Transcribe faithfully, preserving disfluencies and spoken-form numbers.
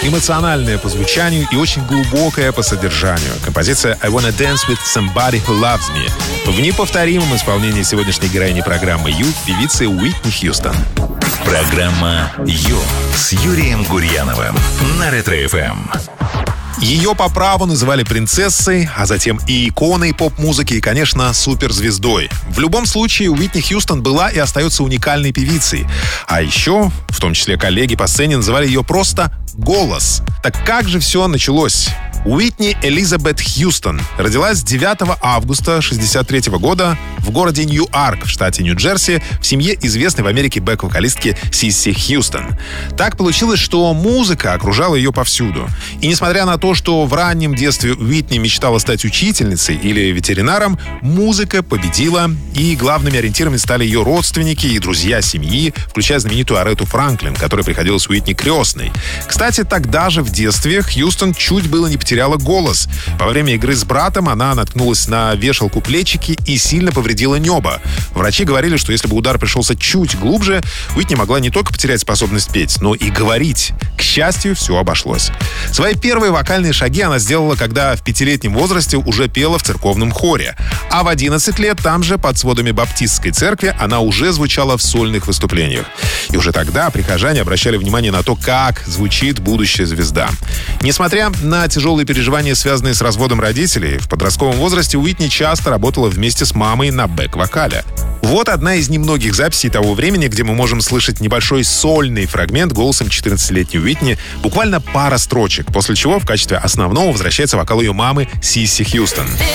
эмоциональная по звучанию и очень глубокая по содержанию. Композиция «I Wanna Dance With Somebody Who Loves Me» в неповторимом исполнении сегодняшней героини программы «Ю» певицы Уитни Хьюстон. Программа «Ю» с Юрием Гурьяновым на Ретро-эф эм. Ее по праву называли принцессой, а затем и иконой поп-музыки, и, конечно, суперзвездой. В любом случае, Уитни Хьюстон была и остается уникальной певицей. А еще, в том числе коллеги по сцене, называли ее просто «голос». Так как же все началось? Уитни Элизабет Хьюстон родилась девятого августа шестьдесят третьего года в городе Ньюарк в штате Нью-Джерси в семье известной в Америке бэк-вокалистки Сисси Хьюстон. Так получилось, что музыка окружала ее повсюду. И несмотря на то, что в раннем детстве Уитни мечтала стать учительницей или ветеринаром, музыка победила, и главными ориентирами стали ее родственники и друзья семьи, включая знаменитую Арету Франклин, которая приходилась Уитни крестной. Кстати, тогда же в детстве Хьюстон чуть было не потеряла голос. Во время игры с братом она наткнулась на вешалку плечики и сильно повредила небо. Врачи говорили, что если бы удар пришелся чуть глубже, Уитни могла не только потерять способность петь, но и говорить. К счастью, все обошлось. Свои первые вокальные шаги она сделала, когда в пятилетнем возрасте уже пела в церковном хоре. А в одиннадцать лет там же, под сводами баптистской церкви, она уже звучала в сольных выступлениях. И уже тогда прихожане обращали внимание на то, как звучит будущая звезда. Несмотря на тяжелые переживания, связанные с разводом родителей, в подростковом возрасте Уитни часто работала вместе с мамой на бэк-вокале. Вот одна из немногих записей того времени, где мы можем слышать небольшой сольный фрагмент голосом четырнадцатилетней Уитни, буквально пара строчек, после чего в качестве основного возвращается вокал ее мамы Сисси Хьюстон.